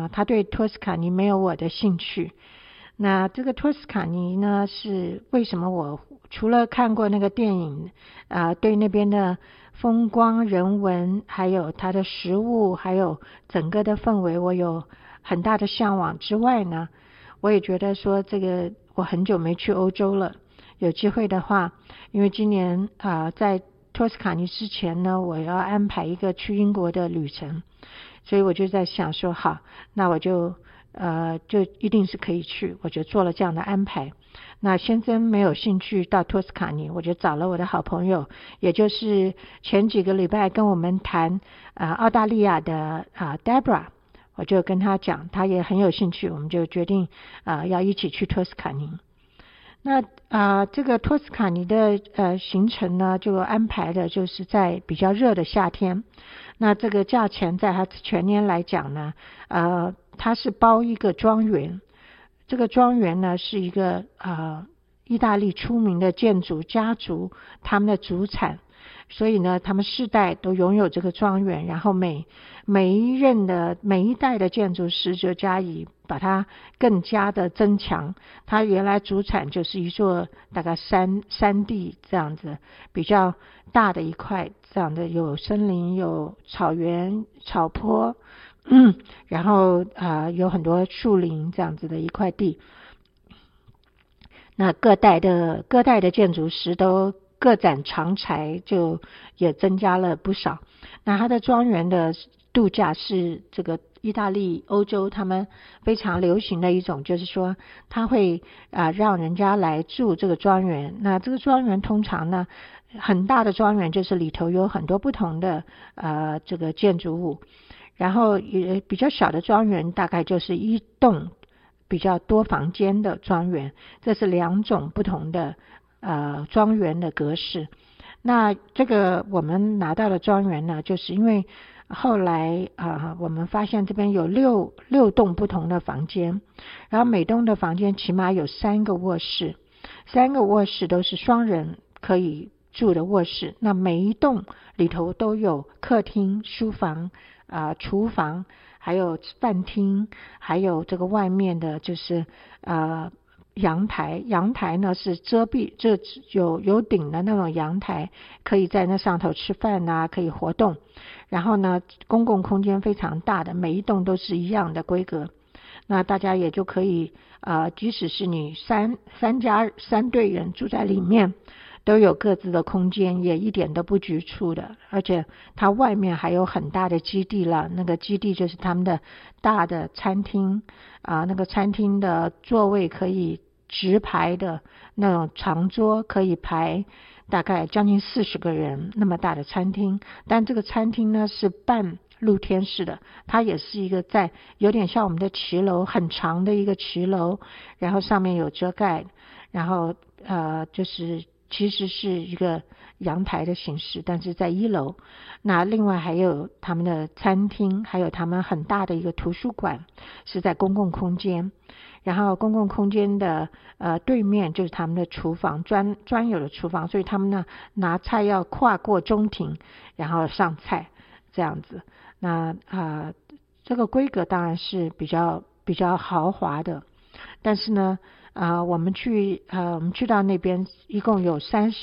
他对托斯卡尼没有我的兴趣。那这个托斯卡尼呢，是为什么我除了看过那个电影对那边的风光人文还有它的食物还有整个的氛围我有很大的向往之外呢，我也觉得说这个我很久没去欧洲了，有机会的话，因为今年在托斯卡尼之前呢，我要安排一个去英国的旅程，所以我就在想说好，那我就一定是可以去，我就做了这样的安排。那先生没有兴趣到托斯卡尼，我就找了我的好朋友，也就是前几个礼拜跟我们谈澳大利亚的Debra， 我就跟他讲，他也很有兴趣，我们就决定要一起去托斯卡尼。那这个托斯卡尼的行程呢，就安排的就是在比较热的夏天。那这个价钱在它全年来讲呢，它是包一个庄园。这个庄园呢是一个意大利出名的建筑家族他们的祖产，所以呢他们世代都拥有这个庄园，然后每一代的建筑师就加以把它更加的增强。它原来主产就是一座大概山地这样子比较大的一块，这样的有森林有草原草坡然后有很多树林这样子的一块地。那各代的建筑师都各展长才，就也增加了不少。那它的庄园的度假是这个意大利欧洲他们非常流行的一种，就是说他会让人家来住这个庄园。那这个庄园通常呢，很大的庄园就是里头有很多不同的这个建筑物，然后也比较小的庄园大概就是一栋比较多房间的庄园，这是两种不同的庄园的格式。那这个我们拿到的庄园呢，就是因为后来我们发现这边有六栋不同的房间，然后每栋的房间起码有3个卧室，3个卧室都是双人可以住的卧室。那每一栋里头都有客厅、书房、厨房，还有饭厅，还有这个外面的就是阳台呢是遮蔽，这有顶的那种阳台，可以在那上头吃饭可以活动。然后呢公共空间非常大的，每一栋都是一样的规格。那大家也就可以即使是你三队人住在里面，都有各自的空间，也一点都不局促的。而且它外面还有很大的基地了，那个基地就是他们的大的餐厅那个餐厅的座位可以直排的那种长桌，可以排大概将近40个人，那么大的餐厅。但这个餐厅呢是半露天式的，它也是一个在有点像我们的骑楼，很长的一个骑楼，然后上面有遮盖，然后就是其实是一个阳台的形式，但是在1楼。那另外还有他们的餐厅，还有他们很大的一个图书馆是在公共空间。然后公共空间的对面就是他们的厨房，专有的厨房，所以他们呢拿菜要跨过中庭然后上菜这样子。那这个规格当然是比较豪华的，但是呢我们去到那边一共有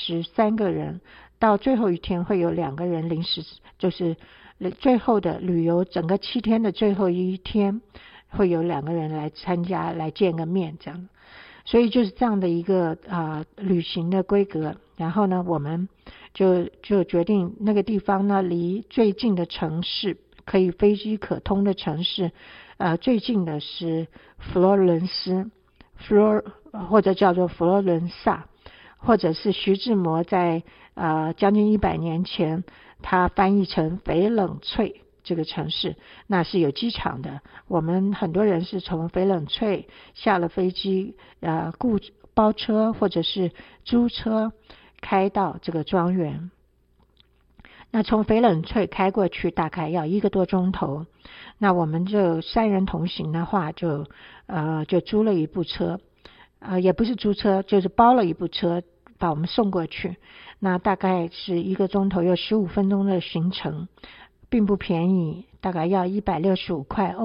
33个人，到最后一天会有2个人临时，就是最后的旅游整个7天的最后一天会有2个人来参加，来见个面这样。所以就是这样的一个旅行的规格。然后呢我们就决定那个地方呢离最近的城市，可以飞机可通的城市最近的是佛罗伦斯，或者叫做佛罗伦萨，或者是徐志摩在将近100年前他翻译成翡冷翠这个城市，那是有机场的。我们很多人是从翡冷翠下了飞机包车或者是租车开到这个庄园。那从翡冷翠开过去大概要1个多钟头。那我们就3人同行的话就租了一部车，也不是租车，就是包了一部车把我们送过去。那大概是1个钟头有15分钟的行程，并不便宜，大概要165块